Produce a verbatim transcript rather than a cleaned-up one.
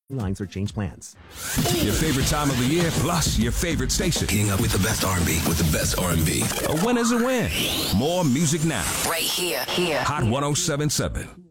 Lines or change plans. Your favorite time of the year, plus your favorite station. Heating up with the best R and B, with the best R and B. A win is a win. More music now. Right here, here. Hot one oh seven point seven.